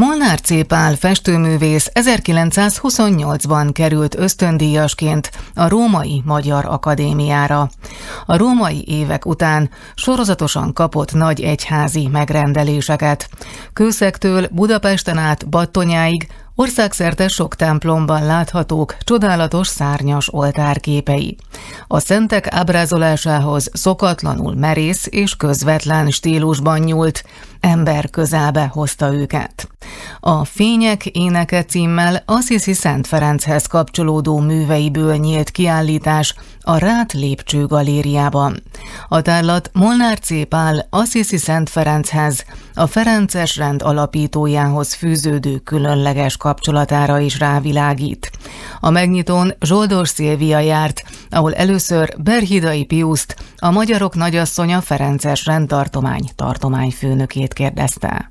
Molnár C. Pál festőművész 1928-ban került ösztöndíjasként a Római Magyar Akadémiára. A római évek után sorozatosan kapott nagy egyházi megrendeléseket. Kőszektől Budapesten át Battonyáig országszerte sok templomban láthatók csodálatos szárnyas oltárképei. A szentek ábrázolásához szokatlanul merész és közvetlen stílusban nyúlt, ember közelbe hozta őket. A Fények éneke címmel Assisi Szent Ferenchez kapcsolódó műveiből nyílt kiállítás a Rát Lépcső Galériában. A tárlat Molnár C. Pál Assisi Szent Ferenchez, a ferences rend alapítójához fűződő különleges kapcsolatára is rávilágít. A megnyitón Zsoldos Szilvia járt, ahol először Berhidai Piuszt, a magyarok nagyasszonya ferences rendtartomány tartományfőnökét kérdezte.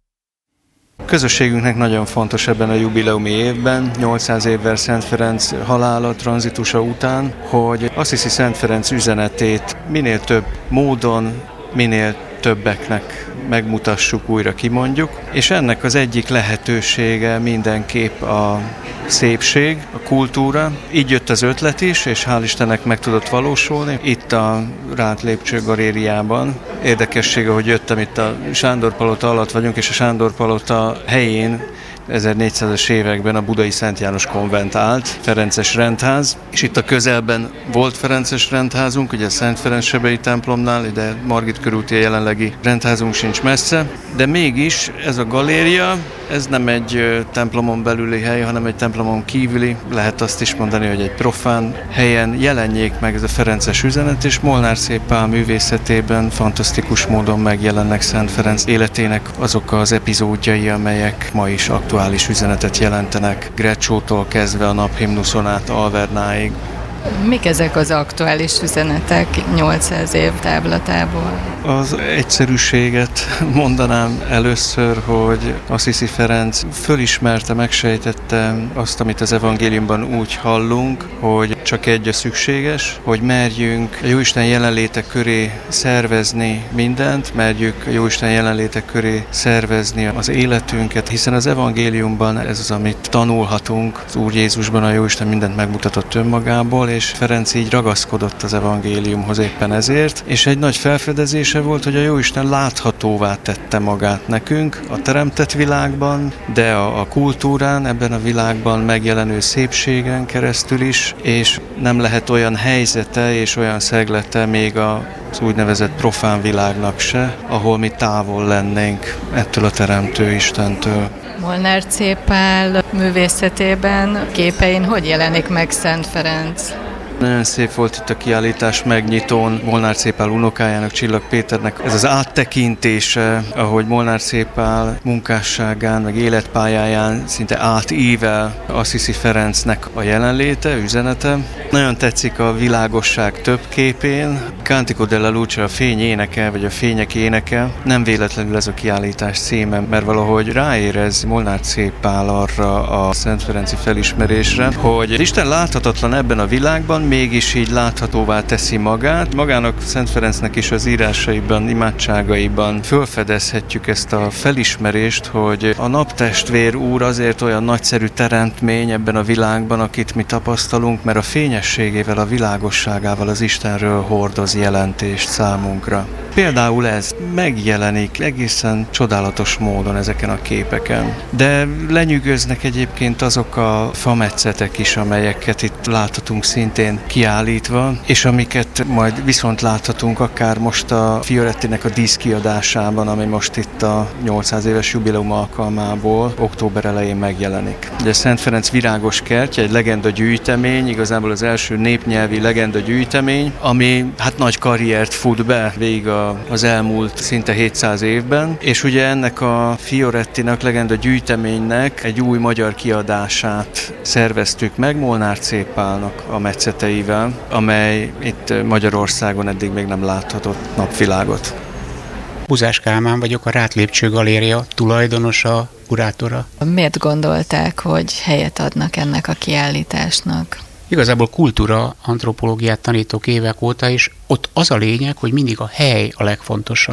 Közösségünknek nagyon fontos ebben a jubileumi évben, 800 évvel Szent Ferenc halála, tranzitusa után, hogy Assisi Szent Ferenc üzenetét minél több módon, minél többeknek megmutassuk, újra kimondjuk, és ennek az egyik lehetősége mindenképp a szépség, a kultúra. Így jött az ötlet is, és hál' Istennek meg tudott valósulni. Itt a Rát Lépcső Galériában. Érdekessége, hogy jöttem, itt a Sándor Palota alatt vagyunk, és a Sándor Palota helyén 1400-es években a budai Szent János konvent állt, ferences rendház, és itt a közelben volt ferences rendházunk, ugye a Szent Ferenc-sebei templomnál, ide Margit körúti a jelenlegi rendházunk sincs messze, de mégis ez a galéria, ez nem egy templomon belüli hely, hanem egy templomon kívüli, lehet azt is mondani, hogy egy profán helyen jelenjék meg ez a ferences üzenet, és Molnár C. Pál művészetében fantasztikus módon megjelennek Szent Ferenc életének azok az epizódjai, amelyek ma is aktuális üzenetet jelentenek, Grecciótól kezdve a naphimnuszon át Alvernáig. Mik ezek az aktuális üzenetek 800 év távlatából? Az egyszerűséget mondanám először, hogy Assisi Ferenc fölismerte, megsejtette azt, amit az evangéliumban úgy hallunk, hogy csak egy a szükséges, hogy merjünk a Jóisten jelenléte köré szervezni mindent, merjük a Jóisten jelenléte köré szervezni az életünket, hiszen az evangéliumban ez az, amit tanulhatunk, az Úr Jézusban a Jóisten mindent megmutatott önmagából, és Ferenc így ragaszkodott az evangéliumhoz éppen ezért, és egy nagy felfedezése volt, hogy a Jóisten láthatóvá tette magát nekünk a teremtett világban, de a kultúrán, ebben a világban megjelenő szépségen keresztül is, és nem lehet olyan helyzete és olyan szeglete még az úgynevezett profán világnak se, ahol mi távol lennénk ettől a teremtő Istentől. Molnár C. Pál művészetében, képein hogy jelenik meg Szent Ferenc? Nagyon szép volt itt a kiállítás megnyitón Molnár C. Pál unokájának, Csillag Péternek ez az áttekintése, ahogy Molnár C. Pál munkásságán, meg életpályáján szinte átível Assisi Ferencnek a jelenléte, üzenete. Nagyon tetszik a világosság több képén. Cantico della Luce, a fény éneke, vagy a fények éneke. Nem véletlenül ez a kiállítás címe, mert valahogy ráérez Molnár C. Pál arra a Szent Ferenci felismerésre, hogy Isten láthatatlan ebben a világban, mégis így láthatóvá teszi magát. Magának Szent Ferencnek is az írásaiban, imádságaiban fölfedezhetjük ezt a felismerést, hogy a naptestvér úr azért olyan nagyszerű teremtmény ebben a világban, akit mi tapasztalunk, mert a fényességével, a világosságával az Istenről hordoz jelentést számunkra. Például ez megjelenik egészen csodálatos módon ezeken a képeken. De lenyűgöznek egyébként azok a fametszetek is, amelyeket itt láthatunk szintén kiállítva, és amiket majd viszont láthatunk akár most a Fiorettinek a díszkiadásában, ami most itt a 800 éves jubileum alkalmából október elején megjelenik. Ugye Szent Ferenc virágos kertje, egy legenda gyűjtemény, igazából az első népnyelvi legenda gyűjtemény, ami hát nagy karriert fut be végig az elmúlt szinte 700 évben, és ugye ennek a Fiorettinak, legenda gyűjteménynek egy új magyar kiadását szerveztük meg Molnár C. Pálnak a metszeteivel, amely itt Magyarországon eddig még nem láthatott napvilágot. Buzás Kálmán vagyok, a Rát Lépcső Galéria tulajdonosa, kurátora. Miért gondolták, hogy helyet adnak ennek a kiállításnak? Igazából kultúra antropológiát tanítok évek óta, és ott az a lényeg, hogy mindig a hely a legfontosabb.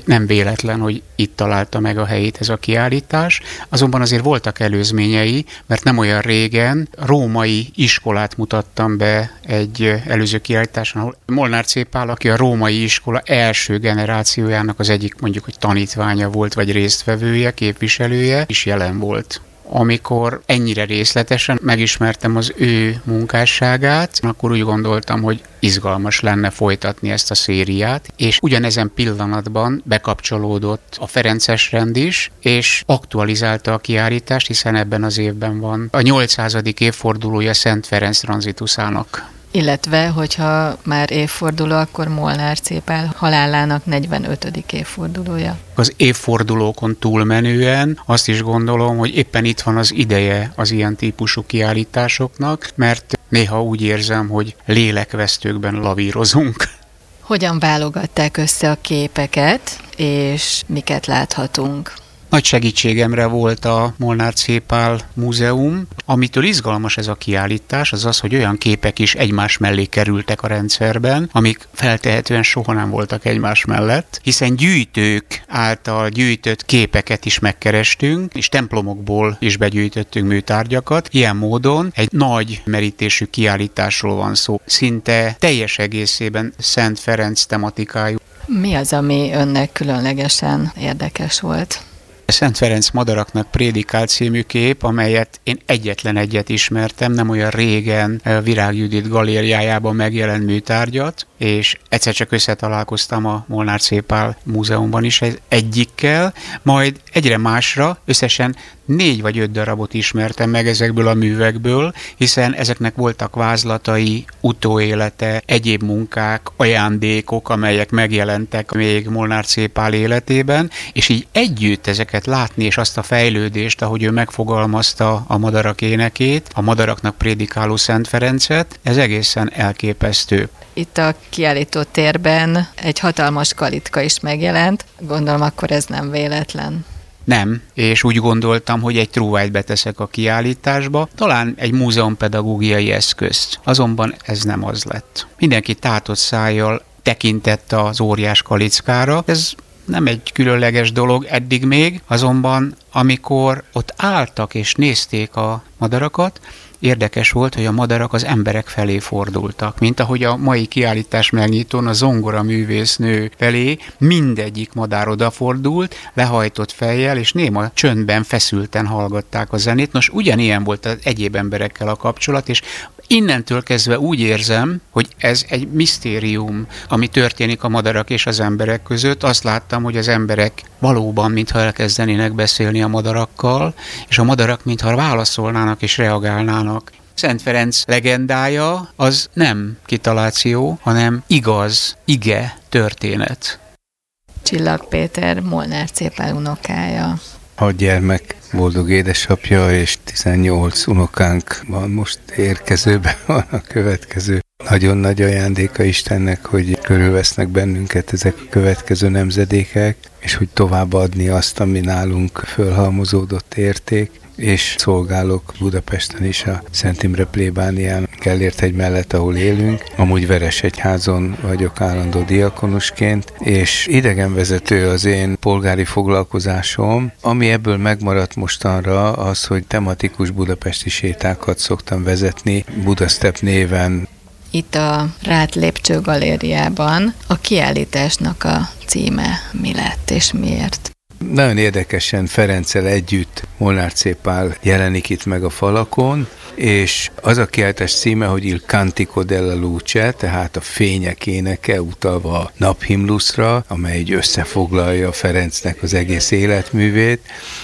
Nem véletlen, hogy itt találta meg a helyét ez a kiállítás, azonban azért voltak előzményei, mert nem olyan régen római iskolát mutattam be egy előző kiállításon, ahol Molnár C. Pál, aki a római iskola első generációjának az egyik mondjuk, hogy tanítványa volt, vagy résztvevője, képviselője, is jelen volt. Amikor ennyire részletesen megismertem az ő munkásságát, akkor úgy gondoltam, hogy izgalmas lenne folytatni ezt a szériát, és ugyanezen pillanatban bekapcsolódott a ferences rend is, és aktualizálta a kiállítást, hiszen ebben az évben van a 800. évfordulója Szent Ferenc tranzituszának. Illetve, hogyha már évforduló, akkor Molnár C. Pál halálának 45. évfordulója. Az évfordulókon túlmenően azt is gondolom, hogy éppen itt van az ideje az ilyen típusú kiállításoknak, mert néha úgy érzem, hogy lélekvesztőkben lavírozunk. Hogyan válogatták össze a képeket, és miket láthatunk? Nagy segítségemre volt a Molnár C. Pál Múzeum. Amitől izgalmas ez a kiállítás, az az, hogy olyan képek is egymás mellé kerültek a rendszerben, amik feltehetően soha nem voltak egymás mellett, hiszen gyűjtők által gyűjtött képeket is megkerestünk, és templomokból is begyűjtöttünk műtárgyakat. Ilyen módon egy nagy merítésű kiállításról van szó. Szinte teljes egészében Szent Ferenc tematikájú. Mi az, ami önnek különlegesen érdekes volt? Szent Ferenc Madaraknak prédikált című kép, amelyet én egyetlen egyet ismertem, nem olyan régen Virág Judit galériájában megjelent műtárgyat, és egyszer csak összetalálkoztam a Molnár C. Pál Múzeumban is egyikkel, majd egyre másra összesen 4 vagy 5 darabot ismertem meg ezekből a művekből, hiszen ezeknek voltak vázlatai, utóélete, egyéb munkák, ajándékok, amelyek megjelentek még Molnár C. Pál életében, és így együtt ezeket látni, és azt a fejlődést, ahogy ő megfogalmazta a madarak énekét, a madaraknak prédikáló Szent Ferencet, ez egészen elképesztő. Itt a kiállító térben egy hatalmas kalitka is megjelent, gondolom akkor ez nem véletlen. Nem, és úgy gondoltam, hogy egy trúvájt beteszek a kiállításba, talán egy múzeumpedagógiai eszközt. Azonban ez nem az lett. Mindenki tátott szájjal tekintett az óriás kalickára. Ez nem egy különleges dolog eddig még, azonban amikor ott álltak és nézték a madarakat, érdekes volt, hogy a madarak az emberek felé fordultak, mint ahogy a mai kiállítás megnyitón a zongora művésznő felé mindegyik madár odafordult, lehajtott fejjel, és néma csöndben feszülten hallgatták a zenét. Nos, ugyanilyen volt az egyéb emberekkel a kapcsolat, és innentől kezdve úgy érzem, hogy ez egy misztérium, ami történik a madarak és az emberek között. Azt láttam, hogy az emberek valóban, mintha elkezdenének beszélni a madarakkal, és a madarak, mintha válaszolnának és reagálnának. Szent Ferenc legendája az nem kitaláció, hanem igaz, ige történet. Csillag Péter, Molnár C. Pál unokája. 6 gyermek boldog édesapja, és 18 unokánk van most érkezőben, van a következő. Nagyon nagy ajándéka Istennek, hogy körülvesznek bennünket ezek a következő nemzedékek, és hogy továbbadni azt, ami nálunk fölhalmozódott érték, és szolgálok Budapesten is a Szent Imre plébánián, Gellérthegy mellett, ahol élünk. Amúgy Veresegyházon vagyok állandó diakonusként, és idegenvezető az én polgári foglalkozásom. Ami ebből megmaradt mostanra, az, hogy tematikus budapesti sétákat szoktam vezetni, Budastep néven. Itt a Ráth Lépcső galériában a kiállításnak a címe mi lett és miért? Nagyon érdekesen Ferenccel együtt Molnár C. Pál jelenik itt meg a falakon, és az a kiállítás címe, hogy Il Cantico della Luce, tehát a fények éneke, utalva a Naphimnuszra, amely így összefoglalja Ferencnek az egész életművét,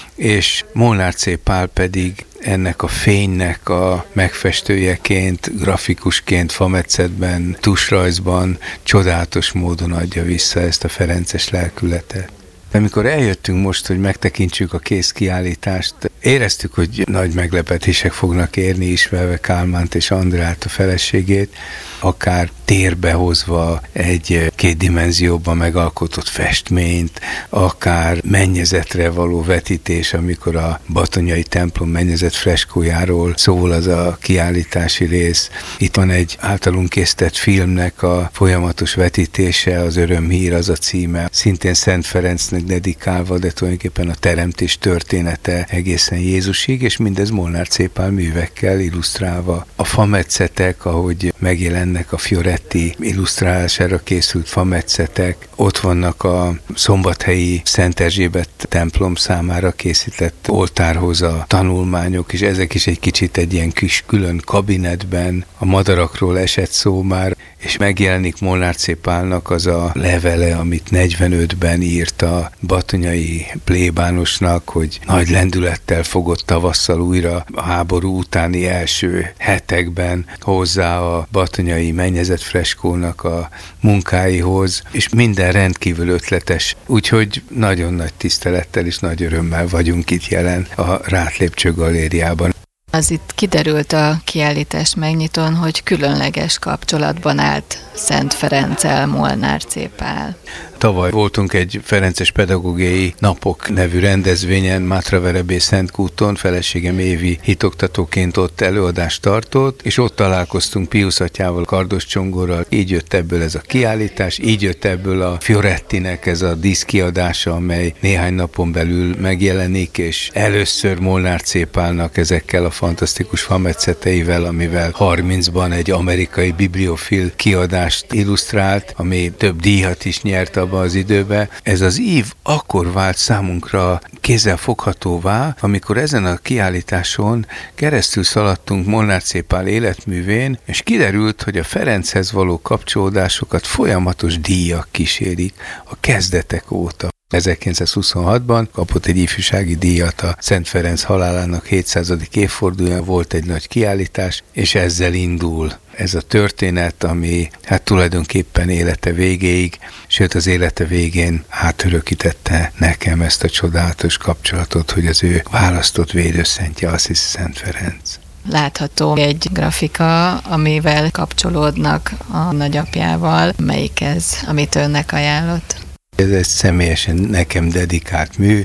és Molnár C. Pál pedig ennek a fénynek a megfestőjeként, grafikusként, fametszetben, tusrajzban csodálatos módon adja vissza ezt a ferences lelkületet. Amikor eljöttünk most, hogy megtekintsük a kész kiállítást, Éreztük, hogy nagy meglepetések fognak érni, ismerve Kálmánt és Andrát, a feleségét, akár térbe hozva egy kétdimenzióban megalkotott festményt, akár mennyezetre való vetítés, amikor a batonyai templom mennyezet freskójáról szól az a kiállítási rész. Itt van egy általunk készített filmnek a folyamatos vetítése, az Örömhír, az a címe, szintén Szent Ferencnek dedikálva, de tulajdonképpen a teremtés története egészen Jézusig, és mindez Molnár C. Pál művekkel illusztrálva. A fametszetek, ahogy megjelennek a Fioretti illusztrálására készült fametszetek, ott vannak a szombathelyi Szent Erzsébet templom számára készített oltárhoz a tanulmányok, és ezek is egy kicsit egy ilyen kis külön kabinetben, a madarakról esett szó már, és megjelenik Molnár C. Pálnak az a levele, amit 45-ben írt a batonyai plébánosnak, hogy nagy lendülettel fogott tavasszal újra a háború utáni első hetekben hozzá a batonyai mennyezet freskónak a munkáihoz, és minden rendkívül ötletes. Úgyhogy nagyon nagy tisztelettel és nagy örömmel vagyunk itt jelen a Rátlépcső galériában. Az itt kiderült a kiállítás megnyitón, hogy különleges kapcsolatban állt Szent Ferenccel Molnár C. Pál. Tavaly voltunk egy Ferences Pedagógiai Napok nevű rendezvényen, Mátraverebé Szentkúton, feleségem Évi hitoktatóként ott előadást tartott, és ott találkoztunk Piusz atyával, Kardos Csongorral. Így jött ebből ez a kiállítás, így jött ebből a Fiorettinek ez a díszkiadása, amely néhány napon belül megjelenik, és először Molnár C. Pálnak ezekkel a fantasztikus fametszeteivel, amivel 30-ban egy amerikai bibliofil kiadást illusztrált, ami több díjat is nyert abban az időben. Ez az ív akkor vált számunkra kézzelfoghatóvá, amikor ezen a kiállításon keresztül szaladtunk Molnár C. Pál életművén, és kiderült, hogy a Ferenchez való kapcsolódásokat folyamatos díjak kísérik a kezdetek óta. 1926-ban kapott egy ifjúsági díjat a Szent Ferenc halálának 700. évfordulója, volt egy nagy kiállítás, és ezzel indul ez a történet, ami hát tulajdonképpen élete végéig, sőt az élete végén átörökítette nekem ezt a csodálatos kapcsolatot, hogy az ő választott védőszentje Assisi Szent Ferenc. Látható egy grafika, amivel kapcsolódnak a nagyapjával. Melyik ez, amit önnek ajánlott? Ez egy személyesen nekem dedikált mű.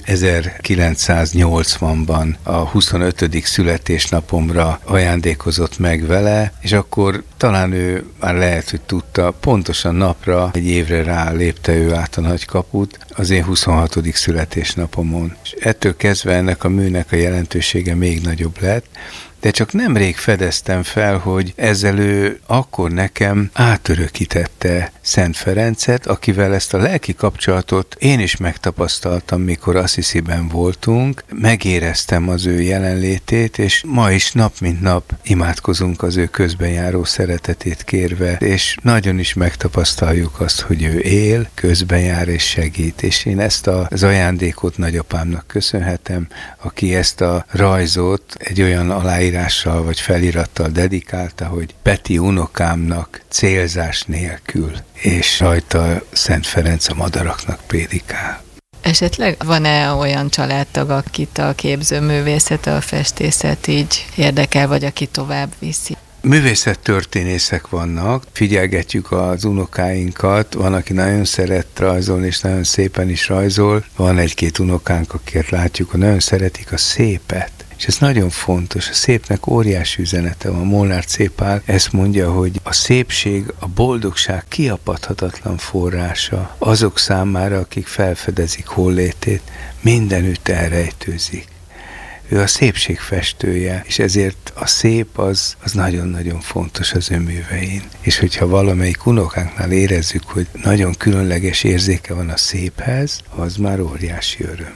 1980-ban a 25. születésnapomra ajándékozott meg vele, és akkor talán ő már lehet, hogy tudta, pontosan napra, egy évre rá lépte ő át a nagykaput az én 26. születésnapomon. És ettől kezdve ennek a műnek a jelentősége még nagyobb lett, de csak nemrég fedeztem fel, hogy ezzel ő akkor nekem átörökítette Szent Ferencet, akivel ezt a lelki kapcsolatot én is megtapasztaltam, mikor Assisiben voltunk, megéreztem az ő jelenlétét, és ma is nap mint nap imádkozunk az ő közben járó szeretetét kérve, és nagyon is megtapasztaljuk azt, hogy ő él, közben jár és segít, és én ezt az ajándékot nagyapámnak köszönhetem, aki ezt a rajzot egy olyan aláírással vagy felirattal dedikálta, hogy Peti unokámnak célzás nélkül, és rajta Szent Ferenc a madaraknak prédikál. Esetleg van-e olyan családtag, akit a képzőművészet, a festészet így érdekel, vagy aki tovább viszi? Művészettörténészek vannak, figyelgetjük az unokáinkat, van, aki nagyon szeret rajzolni, és nagyon szépen is rajzol, van egy-két unokánk, akiket látjuk, hogy nagyon szeretik a szépet. És ez nagyon fontos, a szépnek óriási üzenete van. Molnár C. Pál ezt mondja, hogy a szépség, a boldogság kiapadhatatlan forrása azok számára, akik felfedezik hollétét, mindenütt elrejtőzik. Ő a szépség festője, és ezért a szép az nagyon-nagyon fontos az ő művein. És hogyha valamelyik unokánknál érezzük, hogy nagyon különleges érzéke van a széphez, az már óriási öröm.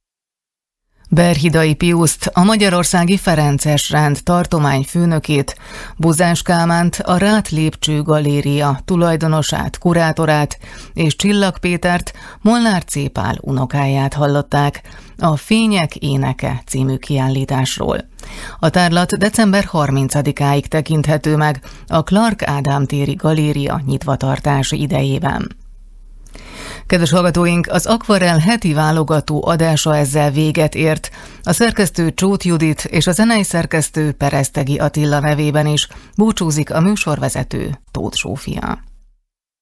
Berhidai Piuszt, a Magyarországi Ferences Rend tartományfőnökét, Buzás Kálmánt, a Rátlépcső Galéria tulajdonosát, kurátorát és Csillag Pétert, Molnár C. Pál unokáját hallották a Fények éneke című kiállításról. A tárlat december 30-áig tekinthető meg a Clark Ádám téri galéria nyitvatartási idejében. Kedves hallgatóink, az Akvarel heti válogató adása ezzel véget ért. A szerkesztő Csóth Judit és a zenei szerkesztő Peresztegi Attila nevében is búcsúzik a műsorvezető Tóth Zsófia.